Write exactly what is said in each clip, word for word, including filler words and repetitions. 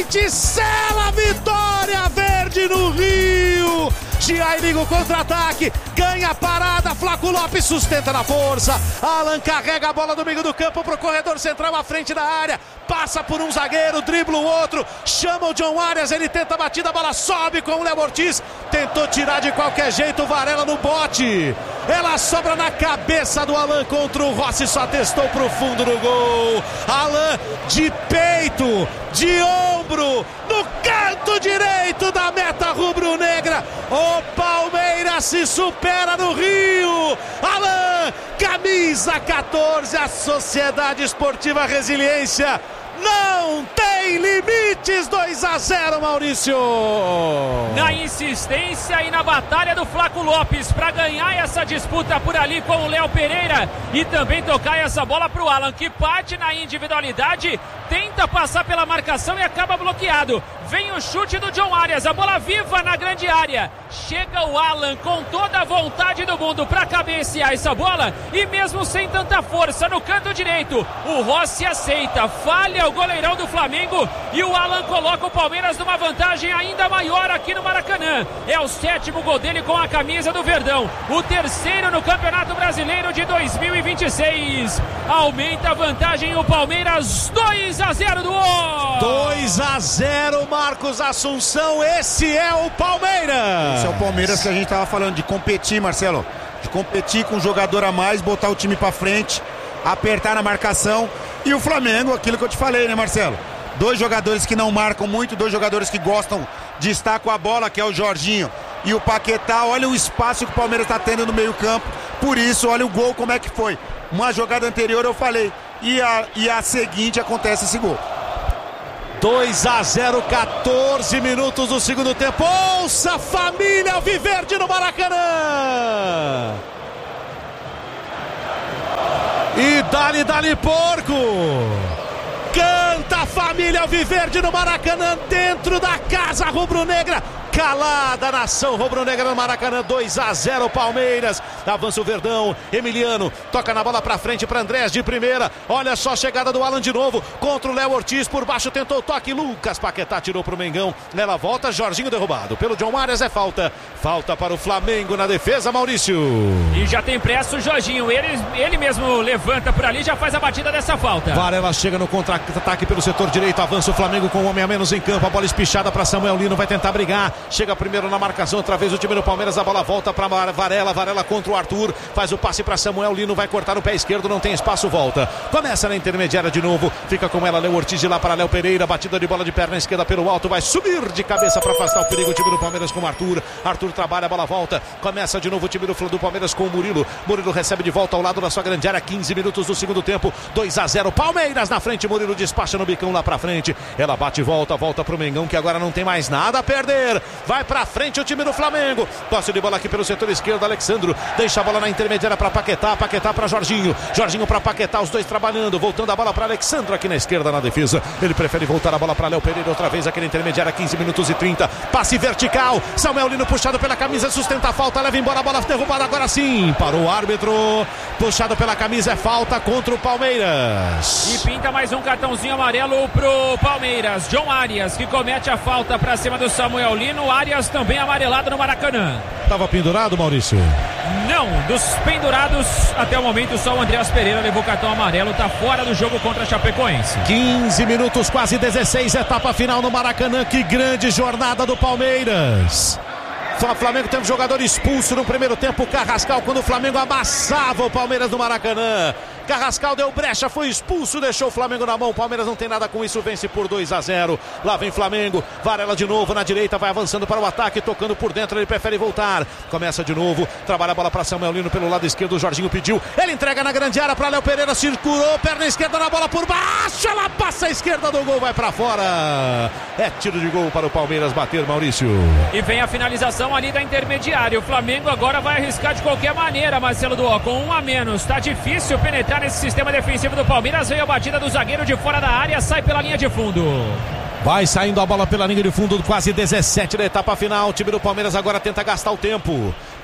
limite, sela a vitória verde no Rio. Giai liga o contra-ataque, ganha a parada, Flaco Lopes sustenta na força, Alan carrega a bola do meio do campo pro corredor central à frente da área, passa por um zagueiro, dribla o outro, chama o John Arias, ele tenta a batida, a bola sobe com o Léo Ortiz, tentou tirar de qualquer jeito o Varela no bote, ela sobra na cabeça do Alan contra o Rossi, só testou pro fundo do gol. Alan de peito, de ombro, no canto direito da meta rubro-negra. O Palmeiras se supera no Rio. Alan, camisa catorze, a Sociedade Esportiva Resiliência não tem limites. Dois a zero, Maurício. Na insistência e na batalha do Flaco Lopes para ganhar essa disputa por ali com o Léo Pereira e também tocar essa bola para o Alan, que parte na individualidade, tenta passar pela marcação e acaba bloqueado. Vem o chute do John Arias, a bola viva na grande área. Chega o Alan com toda a vontade do mundo para cabecear essa bola e mesmo sem tanta força no canto direito, o Rossi aceita, falha o goleirão do Flamengo e o Alan coloca o Palmeiras numa vantagem ainda maior aqui no Maracanã. É o sétimo gol dele com a camisa do Verdão, o terceiro no Campeonato Brasileiro de dois mil e vinte e seis. Aumenta a vantagem o Palmeiras, dois a zero do O. dois a zero, Marcos Assunção, esse é o Palmeiras. Esse é o Palmeiras que a gente estava falando, de competir, Marcelo, de competir com um jogador a mais, botar o time para frente, apertar na marcação. E o Flamengo, aquilo que eu te falei, né, Marcelo? Dois jogadores que não marcam muito, dois jogadores que gostam de estar com a bola, que é o Jorginho e o Paquetá. Olha o espaço que o Palmeiras está tendo no meio campo. Por isso, olha o gol como é que foi. Uma jogada anterior eu falei, e a, e a seguinte acontece esse gol. dois a zero, quatorze minutos do segundo tempo. Ouça a família alviverde no Maracanã. E dali, dali, porco. Canta a família alviverde no Maracanã, dentro da casa rubro-negra. Calada a nação rubro-negra no Maracanã, dois a zero Palmeiras. Avança o Verdão, Emiliano toca na bola pra frente para Andrés de primeira. Olha só a chegada do Alan de novo contra o Léo Ortiz, por baixo tentou o toque, Lucas Paquetá tirou pro Mengão. Nela volta, Jorginho derrubado pelo John Arias, é falta. Falta para o Flamengo na defesa, Maurício. E já tem pressa o Jorginho, ele, ele mesmo levanta por ali, já faz a batida dessa falta. Varela chega no contra-ataque pelo setor direito, avança o Flamengo com um homem a menos em campo, a bola espichada para Samuel Lino, vai tentar brigar. Chega primeiro na marcação, outra vez o time do Palmeiras, a bola volta para Varela, Varela contra o Arthur, faz o passe para Samuel Lino, vai cortar o pé esquerdo, não tem espaço, volta. Começa na intermediária de novo, fica com ela Léo Ortiz, de lá para Léo Pereira, batida de bola de perna esquerda pelo alto, vai subir de cabeça para afastar o perigo, o time do Palmeiras com o Arthur. Arthur trabalha, a bola volta, começa de novo o time do, do Palmeiras com o Murilo. Murilo recebe de volta ao lado da sua grande área, quinze minutos do segundo tempo, dois a zero Palmeiras na frente, Murilo despacha no bicão lá para frente, ela bate e volta, volta pro Mengão, que agora não tem mais nada a perder, vai pra frente o time do Flamengo, posse de bola aqui pelo setor esquerdo, Alexandro deixa a bola na intermediária para Paquetá, Paquetá para Jorginho, Jorginho para Paquetá, os dois trabalhando, voltando a bola para Alexandro aqui na esquerda na defesa, ele prefere voltar a bola para Léo Pereira outra vez aqui na intermediária, quinze minutos e trinta, passe vertical, Samuel Lino puxado pela camisa, sustenta a falta, leva embora a bola derrubada, agora sim, para o árbitro, puxado pela camisa, é falta contra o Palmeiras. E pinta mais um cartãozinho amarelo pro Palmeiras, John Arias, que comete a falta para cima do Samuel Lino, Arias também amarelado no Maracanã. Estava pendurado, Maurício? Não, dos pendurados até o momento só o Andreas Pereira levou cartão amarelo, tá fora do jogo contra a Chapecoense. quinze minutos, quase dezesseis, etapa final no Maracanã, que grande jornada do Palmeiras. O Flamengo teve um jogador expulso no primeiro tempo, Carrascal, quando o Flamengo amassava o Palmeiras no Maracanã. Carrascal deu brecha, foi expulso, deixou o Flamengo na mão. O Palmeiras não tem nada com isso, vence por dois a zero. Lá vem Flamengo, Varela de novo na direita, vai avançando para o ataque, tocando por dentro, ele prefere voltar. Começa de novo, trabalha a bola para Samuel Lino pelo lado esquerdo, o Jorginho pediu, ele entrega na grande área para Léo Pereira, circulou, perna esquerda na bola por baixo, ela passa a esquerda do gol, vai para fora. É tiro de gol para o Palmeiras bater, Maurício. E vem a finalização ali da intermediária. O Flamengo agora vai arriscar de qualquer maneira, Marcelo Duó, com um a menos. Tá difícil penetrar nesse sistema defensivo do Palmeiras. Veio a batida do zagueiro de fora da área, sai pela linha de fundo. Vai saindo a bola pela linha de fundo, quase dezessete da etapa final. O time do Palmeiras agora tenta gastar o tempo.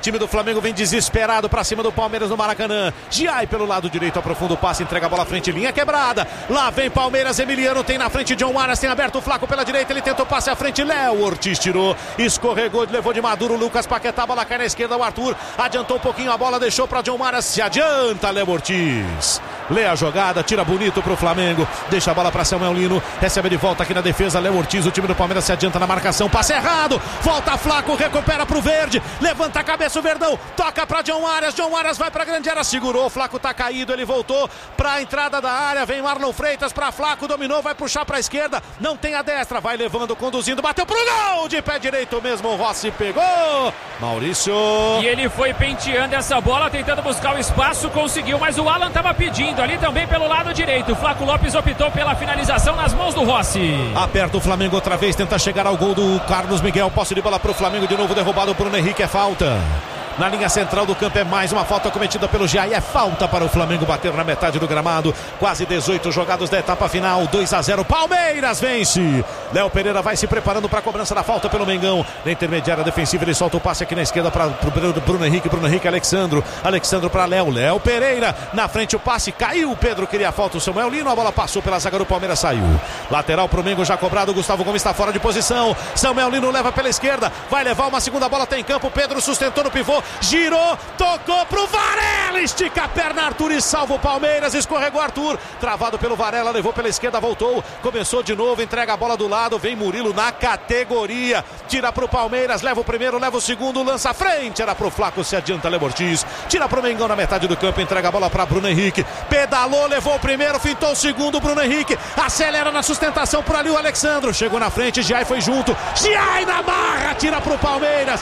Time do Flamengo vem desesperado pra cima do Palmeiras no Maracanã. Giai pelo lado direito, aprofunda o passe, entrega a bola à frente, linha quebrada. Lá vem Palmeiras, Emiliano tem na frente John Arias, tem aberto o Flaco pela direita, ele tentou passe à frente, Léo Ortiz tirou, escorregou, levou de Maduro, Lucas Paquetá, a bola cai na esquerda, o Arthur adiantou um pouquinho a bola, deixou pra John Arias, se adianta Léo Ortiz. Lê a jogada, tira bonito pro Flamengo, deixa a bola pra Samuel Lino, recebe de volta aqui na defesa, Léo Ortiz, o time do Palmeiras se adianta na marcação, passe errado, volta Flaco, recupera pro Verde, levanta a cabeça o Verdão, toca pra John Arias, John Arias vai pra grande área, segurou, Flaco tá caído, ele voltou pra entrada da área, vem Marlon Freitas pra Flaco, dominou, vai puxar pra esquerda, não tem a destra, vai levando, conduzindo, bateu pro gol, de pé direito mesmo, o Rossi pegou, Maurício. E ele foi penteando essa bola, tentando buscar o espaço, conseguiu, mas o Alan tava pedindo ali também pelo lado direito, o Flaco Lopes optou pela finalização nas mãos do Rossi. Aperta o Flamengo outra vez, tenta chegar ao gol do Carlos Miguel, posse de bola pro Flamengo, de novo derrubado o Bruno Henrique, é falta. Na linha central do campo é mais uma falta cometida pelo Giai, é falta para o Flamengo bater na metade do gramado, quase dezoito jogados da etapa final, dois a zero, Palmeiras vence. Léo Pereira vai se preparando para a cobrança da falta pelo Mengão, na intermediária defensiva ele solta o passe aqui na esquerda para o Bruno Henrique, Bruno Henrique, Alexandro, Alexandro para Léo, Léo Pereira, na frente o passe, caiu o Pedro, queria a falta, o Samuel Lino, a bola passou pela zaga do Palmeiras, saiu. Lateral para o Mengo já cobrado, Gustavo Gomes está fora de posição, Samuel Lino leva pela esquerda, vai levar uma segunda bola, tem campo, Pedro sustentou no pivô, girou, tocou pro Varela, estica a perna Arthur e salva o Palmeiras, escorregou Arthur, travado pelo Varela, levou pela esquerda, voltou, começou de novo, entrega a bola do lado, vem Murilo na categoria, tira pro Palmeiras, leva o primeiro, leva o segundo, lança a frente, era pro Flaco, se adianta Léo Ortiz, tira pro Mengão na metade do campo, entrega a bola pra Bruno Henrique, pedalou, levou o primeiro, fintou o segundo, Bruno Henrique, acelera na sustentação por ali o Alexandro, chegou na frente, Giai foi junto, Giai na barra, tira pro Palmeiras,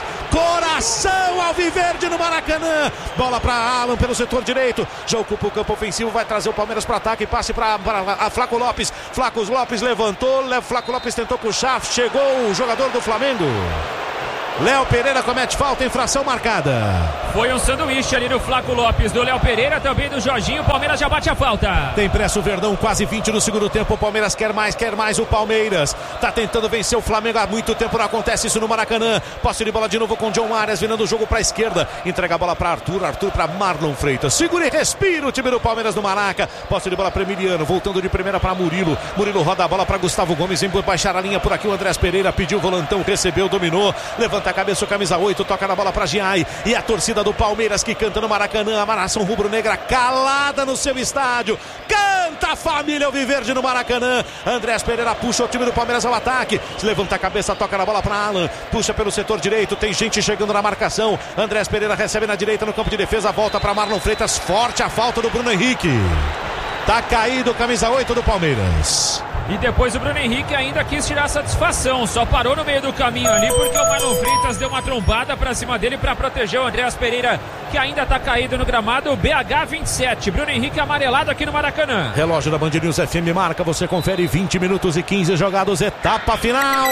coração alviverde no Maracanã, bola para Alan pelo setor direito, já ocupa o campo ofensivo, vai trazer o Palmeiras para ataque, passe para Flaco Lopes, Flaco Lopes levantou, Flaco Lopes tentou puxar, chegou o jogador do Flamengo, Léo Pereira comete falta, infração marcada. Foi um sanduíche ali do Flaco Lopes, do Léo Pereira, também do Jorginho, o Palmeiras já bate a falta. Tem pressa o Verdão, quase vinte no segundo tempo, o Palmeiras quer mais, quer mais o Palmeiras. Tá tentando vencer o Flamengo, há muito tempo não acontece isso no Maracanã. Posse de bola de novo com John Arias, virando o jogo pra esquerda, entrega a bola pra Arthur, Arthur pra Marlon Freitas. Segura e respira o time do Palmeiras no Maraca. Posse de bola pra Emiliano, voltando de primeira pra Murilo. Murilo roda a bola pra Gustavo Gomes, vem baixar a linha por aqui o Andrés Pereira, pediu o volantão, recebeu, dominou, levanta a cabeça o camisa oito, toca na bola pra Giai, e a torcida do Palmeiras que canta no Maracanã, a nação rubro-negra calada no seu estádio, canta a família alviverde no Maracanã. Andrés Pereira puxa o time do Palmeiras ao ataque, se levanta a cabeça, toca na bola pra Alan, puxa pelo setor direito, tem gente chegando na marcação, Andrés Pereira recebe na direita no campo de defesa, volta pra Marlon Freitas, forte a falta do Bruno Henrique, tá caído o camisa oito do Palmeiras. E depois o Bruno Henrique ainda quis tirar satisfação, só parou no meio do caminho ali porque o Marlon Freitas deu uma trombada pra cima dele pra proteger o Andrés Pereira, que ainda tá caído no gramado. B H vinte e sete, Bruno Henrique amarelado aqui no Maracanã. Relógio da Band News F M marca, você confere vinte minutos e quinze jogados, etapa final.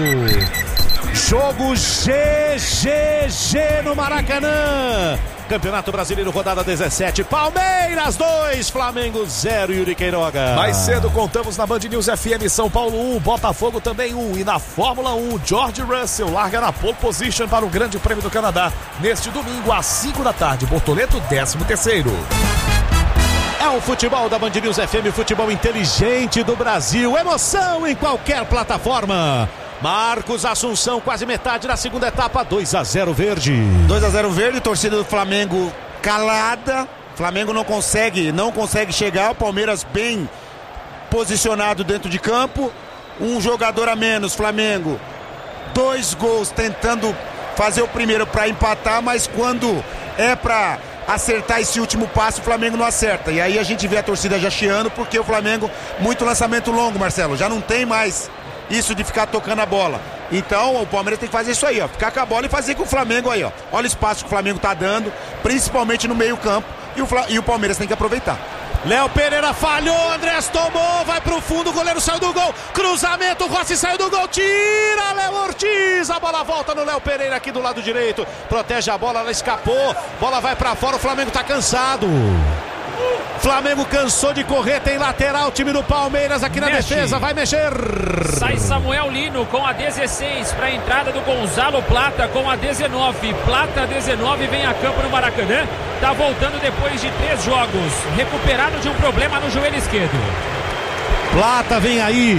Jogo G G G no Maracanã. Campeonato Brasileiro, rodada dezessete, Palmeiras dois, Flamengo zero, Yuri Queiroga. Mais cedo contamos na Band News F M, São Paulo um, Botafogo também um, e na Fórmula um, George Russell larga na pole position para o Grande Prêmio do Canadá, neste domingo às cinco da tarde, Bortoleto décimo terceiro. É o futebol da Band News F M, futebol inteligente do Brasil, emoção em qualquer plataforma. Marcos Assunção, quase metade da segunda etapa, dois a zero Verde. dois a zero Verde, torcida do Flamengo calada. Flamengo não consegue, não consegue chegar. O Palmeiras bem posicionado dentro de campo. Um jogador a menos, Flamengo. Dois gols tentando fazer o primeiro para empatar, mas quando é para acertar esse último passo, o Flamengo não acerta. E aí a gente vê a torcida já chiando, porque o Flamengo, muito lançamento longo, Marcelo. Já não tem mais isso de ficar tocando a bola. Então o Palmeiras tem que fazer isso aí, ó, ficar com a bola e fazer com o Flamengo aí, ó. Olha o espaço que o Flamengo tá dando, principalmente no meio campo, e o, Fla... e o Palmeiras tem que aproveitar. Léo Pereira falhou, Andrés tomou, vai pro fundo, o goleiro saiu do gol, cruzamento, Rossi saiu do gol, tira Léo Ortiz, a bola volta no Léo Pereira aqui do lado direito, protege a bola, ela escapou, bola vai pra fora, o Flamengo tá cansado. Flamengo cansou de correr, tem lateral, time do Palmeiras aqui na Mexe. defesa, vai mexer. Sai Samuel Lino com a dezesseis para a entrada do Gonzalo Plata com a dezenove. Plata dezenove vem a campo no Maracanã, tá voltando depois de três jogos, recuperado de um problema no joelho esquerdo. Plata vem aí.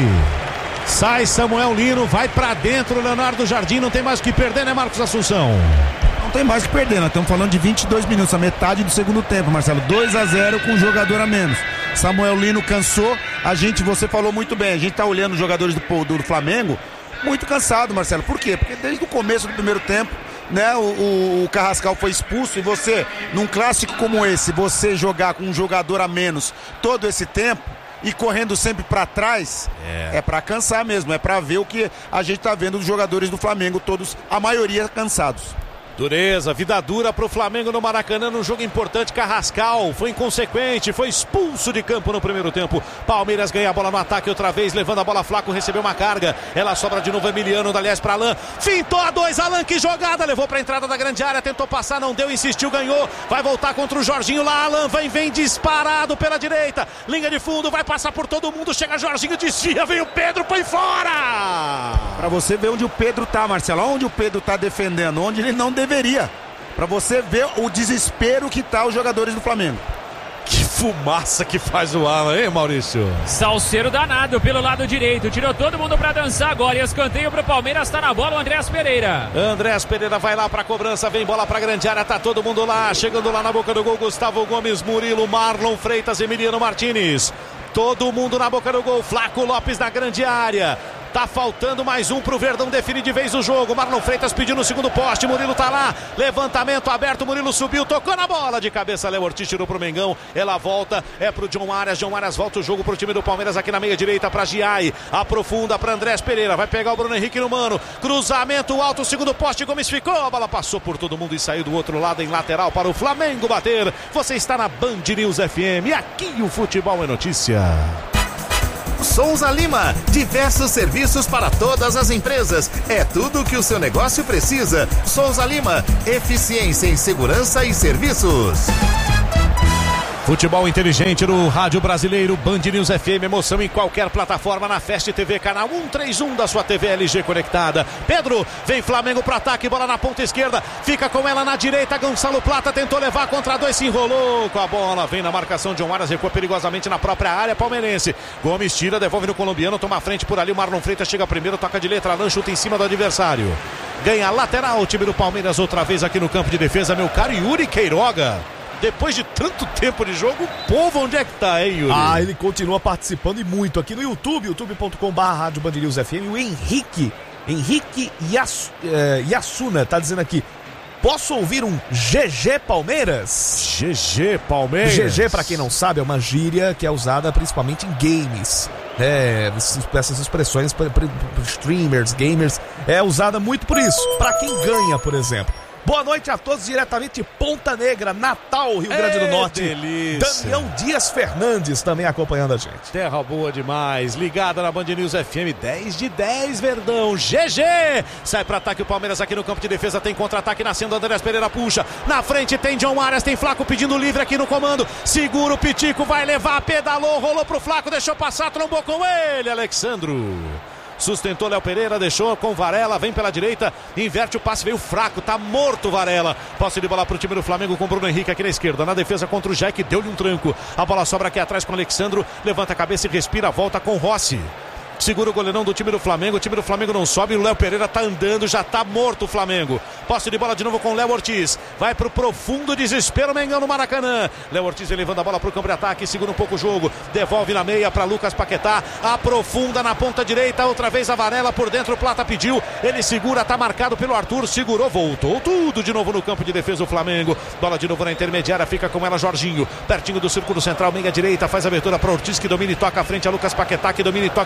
Sai Samuel Lino, vai pra dentro, Leonardo Jardim, não tem mais o que perder, né, Marcos Assunção? Não tem mais o que perder, nós estamos falando de vinte e dois minutos, a metade do segundo tempo, Marcelo, dois a zero com um jogador a menos. Samuel Lino cansou, a gente, você falou muito bem, a gente tá olhando os jogadores do, do Flamengo muito cansado, Marcelo, por quê? Porque desde o começo do primeiro tempo, né, o, o, o Carrascal foi expulso e você, num clássico como esse, você jogar com um jogador a menos todo esse tempo, e correndo sempre pra trás, é, é pra cansar mesmo, é pra ver o que a gente tá vendo dos jogadores do Flamengo, todos, a maioria cansados. Dureza, vida dura pro Flamengo no Maracanã, num jogo importante. Carrascal foi inconsequente, foi expulso de campo no primeiro tempo. Palmeiras ganha a bola no ataque outra vez, levando a bola. Flaco recebeu uma carga, ela sobra de novo. Emiliano, aliás, pra Alain, fintou a dois, Alain, que jogada, levou pra entrada da grande área, tentou passar, não deu, insistiu, ganhou, vai voltar contra o Jorginho lá. Alain vem, vem disparado pela direita, linha de fundo, vai passar por todo mundo, chega Jorginho, desvia, vem o Pedro, põe fora. Pra você ver onde o Pedro tá, Marcelo, onde o Pedro tá defendendo, onde ele não deve deveria, para você ver o desespero que tá os jogadores do Flamengo. Que fumaça que faz o Alan, hein, Maurício? Salseiro danado pelo lado direito, tirou todo mundo pra dançar agora, e escanteio pro Palmeiras, tá na bola o Andrés Pereira. Andrés Pereira vai lá pra cobrança, vem bola pra grande área, tá todo mundo lá, chegando lá na boca do gol, Gustavo Gomes, Murilo, Marlon Freitas, Emiliano Martinez. Todo mundo na boca do gol, Flaco Lopes na grande área. Tá faltando mais um pro Verdão definir de vez o jogo. Marlon Freitas pediu no segundo poste, Murilo tá lá, levantamento aberto, Murilo subiu, tocou na bola de cabeça, Léo Ortiz tirou pro Mengão, ela volta, é pro John Arias, John Arias volta o jogo pro time do Palmeiras aqui na meia direita pra Giai, aprofunda pra Andrés Pereira, vai pegar o Bruno Henrique no mano, cruzamento alto, segundo poste, Gomes ficou, a bola passou por todo mundo e saiu do outro lado em lateral para o Flamengo bater. Você está na Band News F M, aqui o futebol é notícia. Souza Lima, diversos serviços para todas as empresas. É tudo o que o seu negócio precisa. Souza Lima, eficiência em segurança e serviços. Futebol inteligente no rádio brasileiro, Band News F M, emoção em qualquer plataforma, na Fest T V, canal cento e trinta e um da sua T V L G conectada. Pedro, vem Flamengo pro ataque, bola na ponta esquerda, fica com ela na direita, Gonçalo Plata tentou levar contra dois, se enrolou com a bola, vem na marcação, John Arias recua perigosamente na própria área palmeirense. Gomes tira, devolve no colombiano, toma a frente por ali, o Marlon Freitas chega primeiro, toca de letra, Alain chuta em cima do adversário. Ganha lateral o time do Palmeiras outra vez aqui no campo de defesa, meu caro Yuri Queiroga. Depois de tanto tempo de jogo, o povo onde é que tá, hein, Yuri? Ah, ele continua participando e muito aqui no YouTube, youtube ponto com barra rádio Band News F M. O Henrique, Henrique Yas, é, Yasuna tá dizendo aqui: posso ouvir um G G Palmeiras? G G Palmeiras. G G, pra quem não sabe, é uma gíria que é usada principalmente em games. É, essas expressões para streamers, gamers, é usada muito por isso. Pra quem ganha, por exemplo. Boa noite a todos, diretamente de Ponta Negra, Natal, Rio Grande do Norte. Delícia. Damião Dias Fernandes também acompanhando a gente. Terra boa demais, ligada na Band News F M, dez de dez, Verdão, G G. Sai para ataque o Palmeiras aqui no campo de defesa, tem contra-ataque nascendo, Andrés Pereira puxa. Na frente tem John Arias, tem Flaco pedindo livre aqui no comando. Segura o Pitico, vai levar, pedalou, rolou pro Flaco, deixou passar, trombou com ele, Alexandro. Sustentou Léo Pereira, deixou com Varela, vem pela direita, inverte o passe, veio fraco, tá morto Varela. Posse de bola pro time do Flamengo com Bruno Henrique aqui na esquerda, na defesa contra o Jack, deu-lhe um tranco. A bola sobra aqui atrás com o Alexandro, levanta a cabeça e respira, volta com Rossi. Segura o goleirão do time do Flamengo, o time do Flamengo não sobe, o Léo Pereira tá andando, já tá morto o Flamengo. Posse de bola de novo com o Léo Ortiz, vai pro profundo desespero, Mengão no Maracanã. Léo Ortiz vem levando a bola pro campo de ataque, segura um pouco o jogo, devolve na meia pra Lucas Paquetá, aprofunda na ponta direita, outra vez a Varela por dentro, o Plata pediu, ele segura, tá marcado pelo Arthur, segurou, voltou tudo de novo no campo de defesa o Flamengo. Bola de novo na intermediária, fica com ela Jorginho, pertinho do círculo central, meia direita, faz a abertura pra Ortiz que domina e toca à frente, a Lucas Paquetá que domina e toca pra Plata.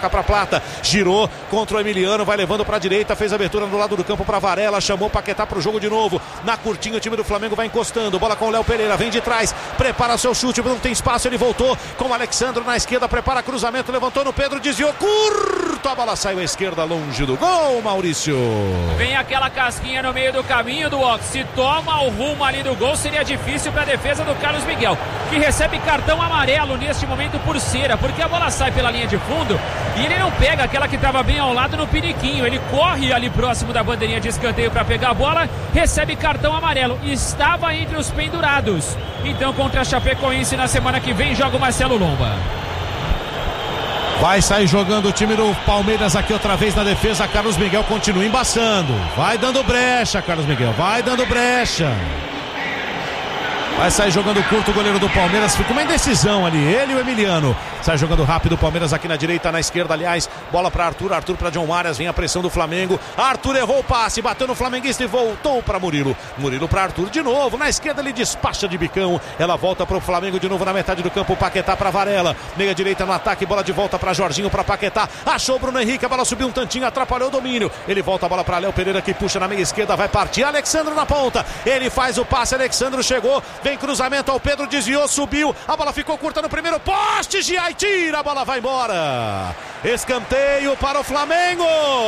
Plata, girou contra o Emiliano, vai levando para a direita, fez a abertura no lado do campo para Varela, chamou o Paquetá para o jogo de novo, na curtinha o time do Flamengo vai encostando, bola com o Léo Pereira, vem de trás, prepara seu chute, não tem espaço, ele voltou com o Alexandro na esquerda, prepara cruzamento, levantou no Pedro, desviou, curto, a bola saiu à esquerda, longe do gol, Maurício. Vem aquela casquinha no meio do caminho do Ox, se toma o rumo ali do gol, seria difícil para a defesa do Carlos Miguel, que recebe cartão amarelo neste momento por cera, porque a bola sai pela linha de fundo e ele não pega aquela que estava bem ao lado no piniquinho, ele corre ali próximo da bandeirinha de escanteio para pegar a bola, recebe cartão amarelo, estava entre os pendurados. Então contra a Chapecoense na semana que vem joga o Marcelo Lomba. Vai sair jogando o time do Palmeiras aqui outra vez na defesa, Carlos Miguel continua embaçando, vai dando brecha Carlos Miguel, vai dando brecha. Vai sair jogando curto o goleiro do Palmeiras, fica uma indecisão ali, ele e o Emiliano. Sai jogando rápido o Palmeiras aqui na direita, na esquerda, aliás, bola para Arthur, Arthur para John Arias, vem a pressão do Flamengo. Arthur errou o passe, bateu no flamenguista e voltou para Murilo. Murilo para Arthur de novo, na esquerda ele despacha de bicão. Ela volta para o Flamengo de novo na metade do campo, Paquetá para Varela. Meia direita no ataque, bola de volta para Jorginho, para Paquetá. Achou o Bruno Henrique, a bola subiu um tantinho, atrapalhou o domínio. Ele volta a bola para Léo Pereira que puxa na meia esquerda, vai partir. Alexandro na ponta, ele faz o passe, Alexandro chegou, vem cruzamento ao Pedro, desviou, subiu, a bola ficou curta no primeiro poste, Giai tira, a bola vai embora. Escanteio para o Flamengo.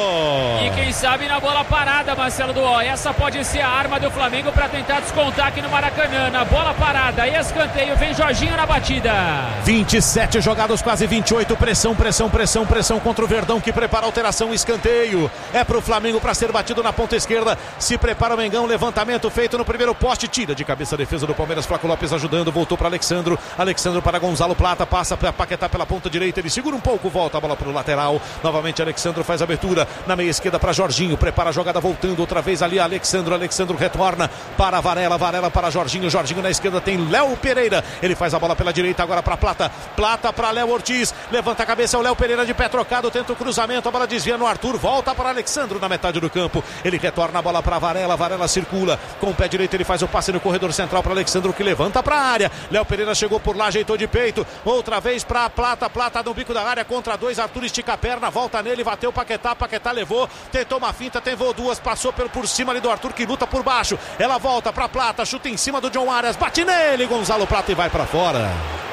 E quem sabe na bola parada, Marcelo Duó, essa pode ser a arma do Flamengo para tentar descontar aqui no Maracanã. Na bola parada, escanteio, vem Jorginho na batida. vinte e sete jogados, quase vinte e oito, pressão, pressão, pressão, pressão contra o Verdão que prepara a alteração, escanteio. É para o Flamengo para ser batido na ponta esquerda. Se prepara o Mengão, levantamento feito no primeiro poste, tira de cabeça a defesa do Palmeiras, Flaco Lopes ajudando, voltou para Alexandro. Alexandro para Gonzalo Plata, passa para Paquetá pela ponta direita, ele segura um pouco, volta a bola para o lateral. Novamente Alexandro faz a abertura na meia esquerda para Jorginho, prepara a jogada voltando outra vez ali Alexandro, Alexandro retorna para Varela, Varela para Jorginho, Jorginho na esquerda tem Léo Pereira, ele faz a bola pela direita agora para Plata, Plata para Léo Ortiz, levanta a cabeça o Léo Pereira de pé trocado, tenta o cruzamento, a bola desvia no Arthur, volta para Alexandro na metade do campo, ele retorna a bola para Varela, Varela circula, com o pé direito ele faz o passe no corredor central para Alexandro que levanta para a área, Léo Pereira chegou por lá, ajeitou de peito, outra vez para Plata, Plata no bico da área contra dois, Arthur estica a perna, volta nele, bateu Paquetá, Paquetá levou, tentou uma finta, tentou duas, passou pelo, por cima ali do Arthur que luta por baixo, ela volta para Plata, chuta em cima do John Arias, bate nele, Gonzalo Plata e vai para fora.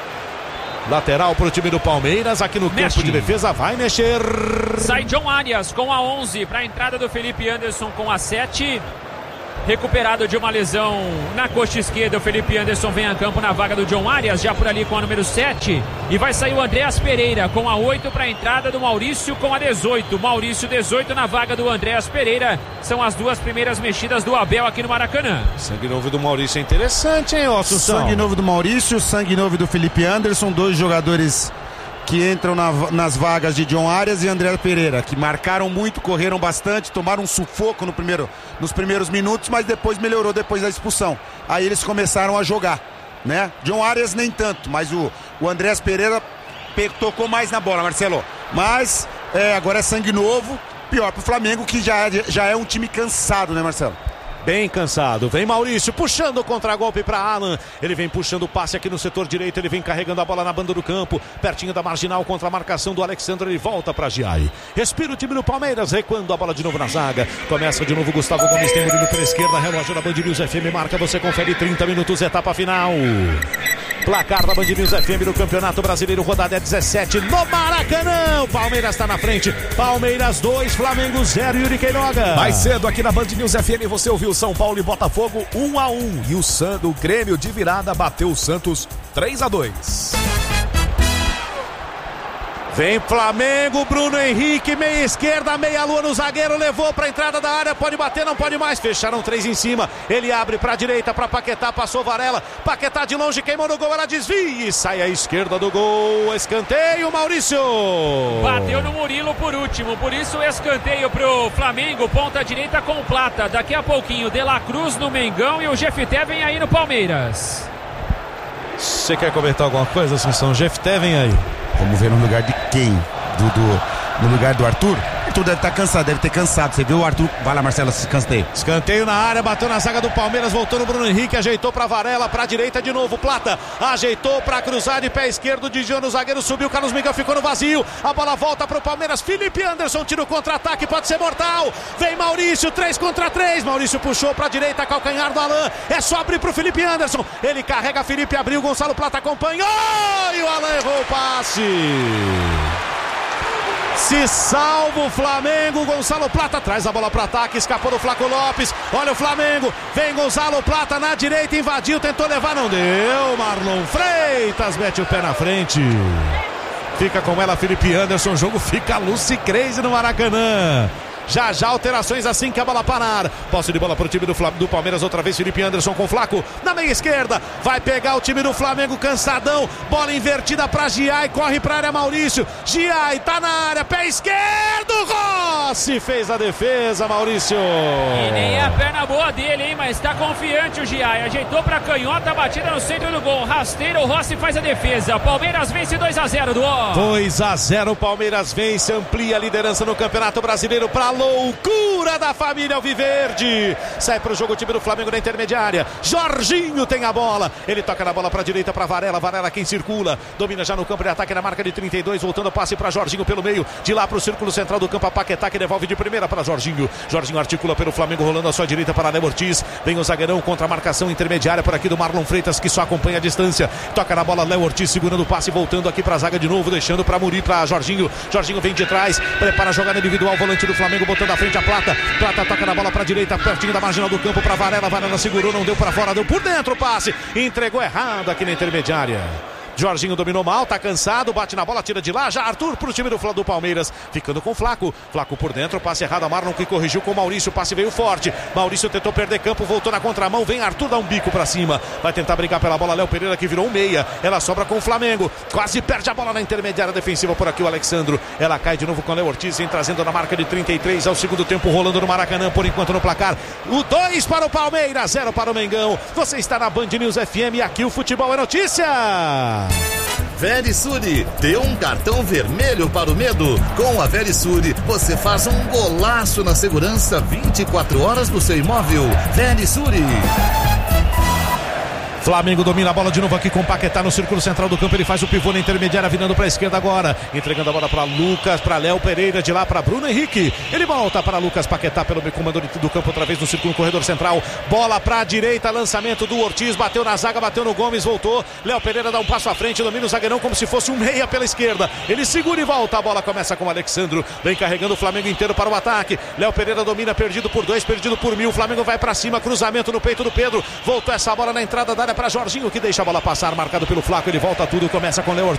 Lateral para o time do Palmeiras, aqui no Mexe. campo de defesa, vai mexer. Sai John Arias com a onze para a entrada do Felipe Anderson com a sete. Recuperado de uma lesão na coxa esquerda, o Felipe Anderson vem a campo na vaga do John Arias, já por ali com a número sete. E vai sair o Andréas Pereira com a oito para a entrada do Maurício com a dezoito. Maurício dezoito na vaga do Andréas Pereira. São as duas primeiras mexidas do Abel aqui no Maracanã. Sangue novo do Maurício é interessante, hein, Otto? Sangue novo do Maurício, sangue novo do Felipe Anderson, dois jogadores que entram na, nas vagas de John Arias e André Pereira, que marcaram muito, correram bastante, tomaram um sufoco no primeiro, nos primeiros minutos, mas depois melhorou depois da expulsão. Aí eles começaram a jogar, né? John Arias nem tanto, mas o, o Andrés Pereira tocou mais na bola, Marcelo. Mas é, agora é sangue novo, pior pro Flamengo, que já é, já é um time cansado, né, Marcelo? Bem cansado, vem Maurício puxando o contra-golpe para Alan, ele vem puxando o passe aqui no setor direito, ele vem carregando a bola na banda do campo, pertinho da marginal contra a marcação do Alexandre, ele volta para Giai, respira o time do Palmeiras, recuando a bola de novo na zaga, começa de novo Gustavo Gomes, tem Murilo pela esquerda, relógio da Band News F M marca, você confere trinta minutos, etapa final. Placar da Band News F M do Campeonato Brasileiro, rodada é dezessete no Maracanã. O Palmeiras está na frente. Palmeiras dois, Flamengo zero, Yuri Queiroga. Mais cedo aqui na Band News F M você ouviu São Paulo e Botafogo um a um. E o Santos, o Grêmio de virada, bateu o Santos três a dois. Vem Flamengo, Bruno Henrique, meia esquerda, meia lua no zagueiro, levou para a entrada da área, pode bater, não pode mais, fecharam três em cima, ele abre para a direita, para Paquetá, passou Varela, Paquetá de longe, queimou no gol, ela desvia e sai à esquerda do gol, escanteio, Maurício. Bateu no Murilo por último, por isso escanteio pro Flamengo, ponta direita com Plata, daqui a pouquinho De La Cruz no Mengão e o Jefté vem aí no Palmeiras. Você quer comentar alguma coisa, Assunção? Jefté vem aí. Vamos ver no lugar de quem? Do, do, no lugar do Arthur? Arthur deve estar cansado, deve ter cansado. Você viu o Arthur? Vai lá, Marcelo, se escanteio. Escanteio na área, bateu na zaga do Palmeiras, voltou no Bruno Henrique, ajeitou pra Varela, pra direita de novo, Plata, ajeitou pra cruzar de pé esquerdo, desviou no zagueiro, subiu, Carlos Miguel ficou no vazio, a bola volta pro Palmeiras, Felipe Anderson, tira o contra-ataque, pode ser mortal, vem Maurício, três contra três, Maurício puxou pra direita, calcanhar do Alan, é só abrir pro Felipe Anderson, ele carrega, Felipe abriu, Gonçalo Plata acompanhou, e o Alan errou o passe. Se salva o Flamengo, Gonçalo Plata traz a bola para ataque, escapou do Flaco Lopes, olha o Flamengo, vem Gonçalo Plata na direita, invadiu, tentou levar, não deu, Marlon Freitas mete o pé na frente, fica com ela Felipe Anderson, o jogo fica Lucy Crazy no Maracanã. Já já alterações assim que a bola parar. Posse de bola para o time do, do Palmeiras. Outra vez Felipe Anderson com Flaco na meia esquerda. Vai pegar o time do Flamengo cansadão. Bola invertida para Giai. Corre para a área Maurício. Giai tá na área. Pé esquerdo. Rossi fez a defesa, Maurício. E nem é a perna boa dele, hein? Mas tá confiante o Giai. Ajeitou para canhota. Batida no centro do gol. Rasteiro. O Rossi faz a defesa. Palmeiras vence dois a zero do O. dois a zero. Palmeiras vence. Amplia a liderança no Campeonato Brasileiro para loucura da família Alviverde. Sai pro jogo o time do Flamengo na intermediária. Jorginho tem a bola. Ele toca na bola pra direita pra Varela. Varela quem circula. Domina já no campo de ataque na marca de trinta e dois. Voltando o passe pra Jorginho pelo meio. De lá pro círculo central do campo a Paquetá que devolve de primeira para Jorginho. Jorginho articula pelo Flamengo rolando a sua direita para Léo Ortiz. Vem o zagueirão contra a marcação intermediária por aqui do Marlon Freitas que só acompanha a distância. Toca na bola Léo Ortiz segurando o passe voltando aqui pra zaga de novo. Deixando pra Muri pra Jorginho. Jorginho vem de trás. Prepara a jogada individual. Volante do Flamengo botando à frente a Plata. Plata toca na bola pra direita, pertinho da marginal do campo pra Varela. Varela segurou, não deu pra fora, deu por dentro o passe. Entregou errado aqui na intermediária. Jorginho dominou mal, tá cansado, bate na bola, tira de lá, já Arthur pro time do, do Palmeiras, ficando com Flaco, Flaco por dentro, passe errado a Marlon que corrigiu com Maurício, o passe veio forte, Maurício tentou perder campo, voltou na contramão, vem Arthur, dá um bico pra cima, vai tentar brigar pela bola, Léo Pereira que virou um meia, ela sobra com o Flamengo, quase perde a bola na intermediária defensiva por aqui o Alexandro, ela cai de novo com o Léo Ortiz, vem trazendo na marca de trinta e três ao segundo tempo, rolando no Maracanã, por enquanto no placar, o dois para o Palmeiras, zero para o Mengão, você está na Band News F M e aqui o futebol é notícia. Verisure, dê um cartão vermelho para o medo. Com a Verisure, você faz um golaço na segurança vinte e quatro horas do seu imóvel. Verisure. Flamengo domina a bola de novo aqui com o Paquetá no círculo central do campo, ele faz o pivô na intermediária, virando para a esquerda agora, entregando a bola para Lucas, para Léo Pereira, de lá para Bruno Henrique, ele volta para Lucas Paquetá pelo comando do campo outra vez no círculo corredor central, bola para a direita, lançamento do Ortiz, bateu na zaga, bateu no Gomes, voltou, Léo Pereira dá um passo à frente, domina o zagueirão como se fosse um meia pela esquerda, ele segura e volta, a bola começa com o Alexandro, vem carregando o Flamengo inteiro para o ataque, Léo Pereira domina, perdido por dois, perdido por mil, o Flamengo vai para cima, cruzamento no peito do Pedro, voltou essa bola na entrada da área para Jorginho, que deixa a bola passar, marcado pelo Flaco, ele volta tudo, começa com Léo Ortiz.